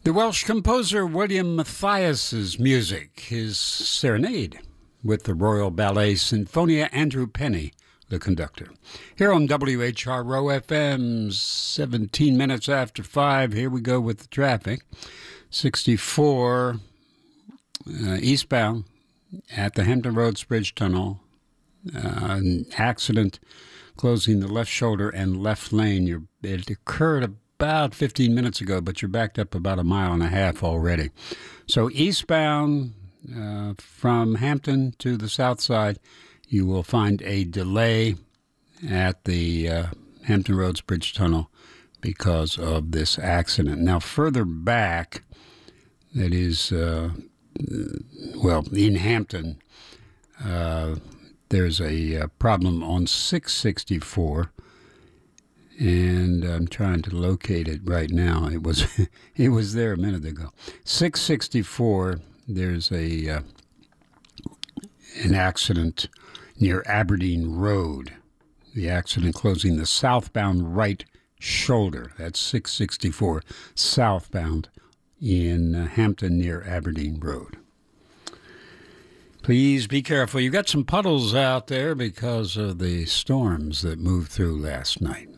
The Welsh composer William Matthias's music, his serenade with the Royal Ballet Sinfonia, Andrew Penny, the conductor. Here on WHRO FM, 17 minutes after 5, here we go with the traffic. 64 eastbound at the Hampton Roads Bridge Tunnel. An accident closing the left shoulder and left lane. It occurred about 15 minutes ago, but you're backed up about a mile and a half already. So eastbound from Hampton to the south side, you will find a delay at the Hampton Roads Bridge Tunnel because of this accident. Now, further back, that is, in Hampton, there's a problem on 664, and I'm trying to locate it right now. It was there a minute ago. 664, there's an accident near Aberdeen Road. The accident closing the southbound right shoulder. That's 664 southbound in Hampton near Aberdeen Road. Please be careful. You got some puddles out there because of the storms that moved through last night.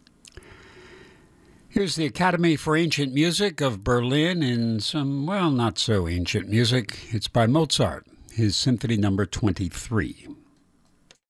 Here's the Academy for Ancient Music of Berlin in some, not so ancient music. It's by Mozart, his Symphony Number 23.